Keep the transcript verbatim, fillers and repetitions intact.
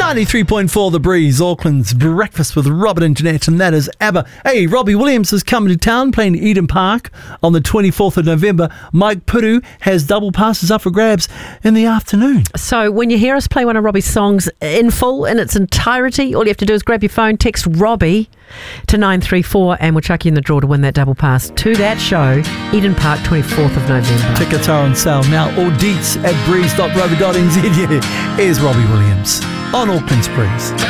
ninety-three point four The Breeze, Auckland's breakfast with Robert and Jeanette, and that is ABBA. Hey, Robbie Williams is coming to town playing Eden Park on the twenty-fourth of November. Mike Puru has double passes up for grabs in the afternoon. So when you hear us play one of Robbie's songs in full, in its entirety, all you have to do is grab your phone, text Robbie to nine three four, and we'll chuck you in the draw to win that double pass to that show, Eden Park, twenty-fourth of November. Tickets are on sale now. All deets at breeze dot rover dot n z. Here's Robbie Williams on Auckland's Breeze.